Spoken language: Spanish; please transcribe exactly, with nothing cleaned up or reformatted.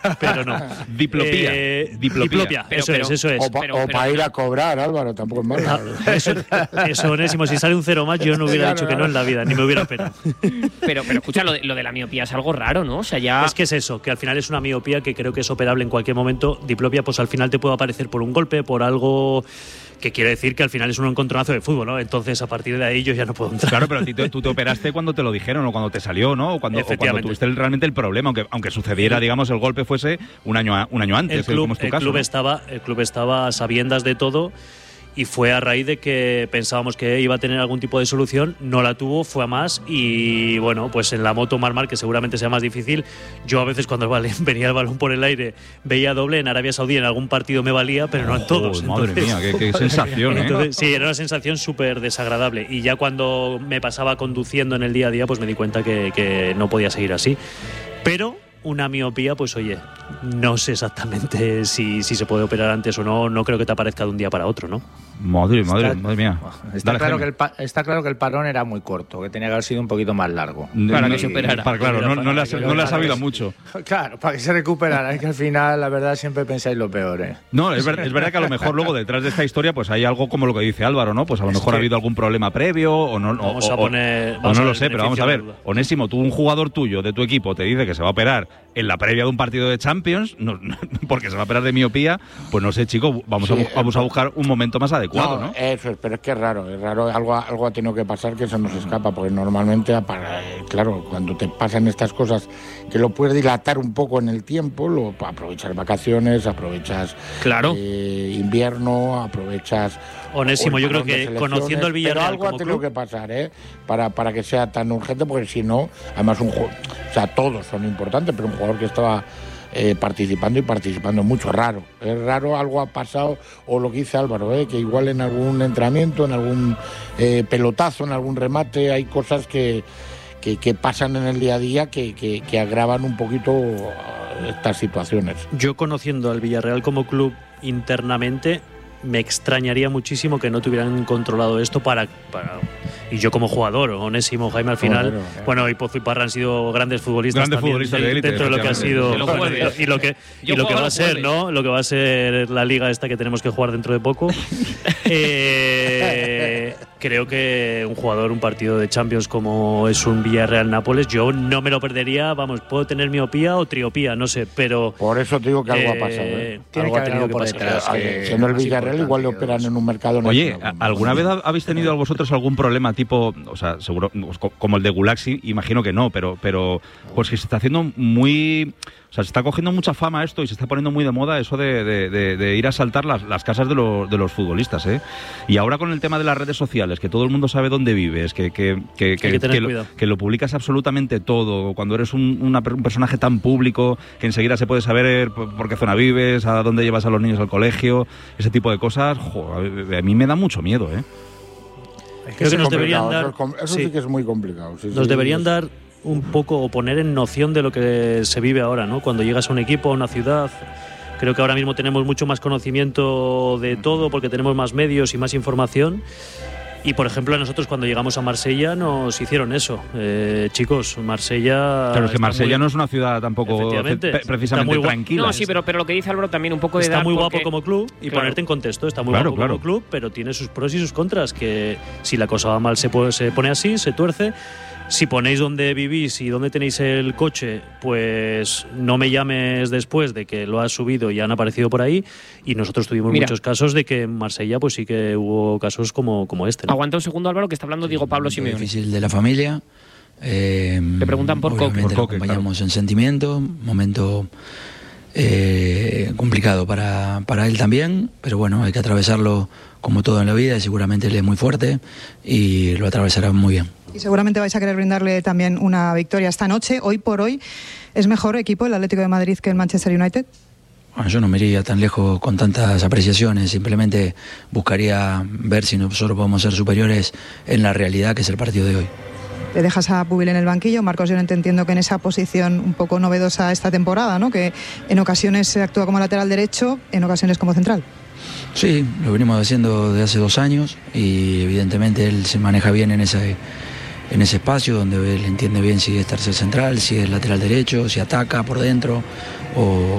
pero no. Diplopía. Eh, diplopía. diplopia, Pero, eso pero, es, eso es. O, pa, pero, o pero, para ir pero, a cobrar, Álvaro, tampoco es malo. Ah, eso, eso, Onésimo, si sale un cero más, yo no hubiera Claro, dicho que claro. no en la vida, ni me hubiera esperado. pero, pero escucha, lo de, lo de la miopía es algo raro, ¿no? O sea, ya. Es que es eso, que al final es una miopía que creo que es operable en cualquier momento. Diplopia, pues al final te puede aparecer por un golpe, por algo que quiere decir que al final es un encontronazo de fútbol, ¿no? Entonces, a partir de ahí yo ya no puedo entrar. Claro, pero a ti te, tú te operaste cuando te lo dijeron o cuando te salió, ¿no? O cuando, o cuando tuviste el, realmente el problema, aunque, aunque sucediera, digamos, el golpe fuese un año, a, un año antes, el club, como es tu el caso. Club ¿no? estaba, el club estaba a sabiendas de todo. Y fue a raíz de que pensábamos que iba a tener algún tipo de solución, no la tuvo, fue a más y bueno, pues en la moto Marmar, que seguramente sea más difícil, yo a veces cuando venía el balón por el aire veía doble, en Arabia Saudí en algún partido me valía, pero no en todos. Oh, madre entonces, mía, qué, qué sensación, ¿eh? Entonces, sí, era una sensación súper desagradable y ya cuando me pasaba conduciendo en el día a día, pues me di cuenta que, que no podía seguir así. Pero una miopía, pues oye, no sé exactamente si, si se puede operar antes o no, no creo que te aparezca de un día para otro, ¿no? Madre, madre, Está, madre mía. Está Dale, claro, Jaime. que el pa, está claro que el parón era muy corto, que tenía que haber sido un poquito más largo. Para no, que se operara. Para, claro, no, no le has, no le has sabido que- mucho. Claro, para que se recuperara. Es que al final, la verdad, siempre pensáis lo peor, ¿eh? No, es, ver, es verdad que a lo mejor luego detrás de esta historia pues hay algo como lo que dice Álvaro, ¿no? Pues a lo Es mejor que- ha habido algún problema previo o no. Vamos o, a poner- o vamos no a lo ver sé, el pero vamos a ver. beneficio de la duda. Onésimo, tú, un jugador tuyo de tu equipo te dice que se va a operar en la previa de un partido de Champions, no, no, porque se va a operar de miopía, pues no sé, chico, vamos, Sí, a, bu- vamos a buscar un momento más adecuado, ¿no? Eso es, pero es que es raro, es raro, algo, algo ha tenido que pasar que se nos escapa, porque normalmente, para, claro, cuando te pasan estas cosas que lo puedes dilatar un poco en el tiempo, lo aprovechas vacaciones, aprovechas Claro. eh, invierno, aprovechas... Onésimo, o el yo creo parón de que selecciones, conociendo el Villarreal pero algo como ha tenido club- que pasar, ¿eh? Para, para que sea tan urgente, porque si no, además un juego, o sea, todos son importantes, pero un jugador que estaba eh, participando y participando mucho, raro, es raro, algo ha pasado, o lo que dice Álvaro, ¿eh? Que igual en algún entrenamiento, en algún eh, pelotazo, en algún remate, hay cosas que, que, que pasan en el día a día que, que, que agravan un poquito estas situaciones. Yo conociendo al Villarreal como club internamente, me extrañaría muchísimo que no tuvieran controlado esto para, para y yo como jugador, Onésimo, Jaime al final, Bueno, eh. bueno, y Pozo y Parra han sido grandes futbolistas Grandes también, futbolistas de élite, dentro de lo que ha sido De los jueves. y lo que Yo y lo que juego va a los ser, jueves. ¿no? Lo que va a ser la liga esta que tenemos que jugar dentro de poco. eh, creo que un jugador, un partido de Champions como es un Villarreal-Nápoles, yo no me lo perdería, vamos, puedo tener miopía o triopía, no sé, pero Por eso te digo que algo eh, ha pasado, ¿eh? Tiene algo que ha haber tenido algo que por pasar. detrás. Oye, que siendo el más Villarreal igual lo importante que operan todo en un mercado Oye, nacional. ¿alguna vez habéis tenido vosotros algún problema tipo, o sea, seguro, pues, co- como el de Gulaxi? Imagino que no, pero, pero pues que se está haciendo muy, o sea, se está cogiendo mucha fama esto y se está poniendo muy de moda eso de, de- de- de ir a asaltar las, las casas de, los de los futbolistas, ¿eh? Y ahora con el tema de las redes sociales, que todo el mundo sabe dónde vives, que, que, que, que, que tener que lo, cuidado. que lo publicas absolutamente todo, cuando eres un, una per- un personaje tan público que enseguida se puede saber por, por qué zona vives, a dónde llevas a los niños al colegio, ese tipo de cosas, jo, a, a mí me da mucho miedo, ¿eh? creo que es nos deberían complicado, dar eso, es com- eso sí. sí. que es muy complicado. sí, Nos sí, deberían es- dar un poco o poner en noción de lo que se vive ahora, ¿no? Cuando llegas a un equipo, a una ciudad, creo que ahora mismo tenemos mucho más conocimiento de todo porque tenemos más medios y más información. Y por ejemplo, a nosotros cuando llegamos a Marsella nos hicieron eso. Eh, chicos, Marsella. Claro, es que está Marsella muy- no es una ciudad tampoco Efectivamente, pre- está precisamente muy guay. tranquila. No, sí, pero, pero lo que dice Álvaro también un poco de Está dar muy porque- guapo como club y Claro. ponerte en contexto. Está muy Claro, guapo claro. como club, pero tiene sus pros y sus contras. Que si la cosa va mal se, puede- se pone así, se tuerce. Si ponéis dónde vivís y dónde tenéis el coche, pues no me llames después de que lo has subido y han aparecido por ahí. Y nosotros tuvimos Mira. muchos casos de que en Marsella pues sí que hubo casos como, como este, ¿no? Aguanta un segundo, Álvaro, que está hablando Diego Pablo momento Simeone. difícil de la familia. Eh, Le preguntan por Coque. obviamente Por lo Coque, acompañamos en sentimiento, momento eh, complicado para, para él también, pero bueno, hay que atravesarlo como todo en la vida y seguramente él es muy fuerte y lo atravesará muy bien. Y seguramente vais a querer brindarle también una victoria esta noche. Hoy por hoy, ¿es mejor equipo el Atlético de Madrid que el Manchester United? Bueno, yo no me iría tan lejos con tantas apreciaciones, simplemente buscaría ver si nosotros podemos ser superiores en la realidad que es el partido de hoy. Te dejas a Pubil en el banquillo. Marcos Llorente, entiendo que en esa posición un poco novedosa esta temporada, ¿no? Que en ocasiones se actúa como lateral derecho, en ocasiones como central. Sí, lo venimos haciendo desde hace dos años y evidentemente él se maneja bien en ese, en ese espacio donde él entiende bien si es tercer central, si es lateral derecho, si ataca por dentro. o,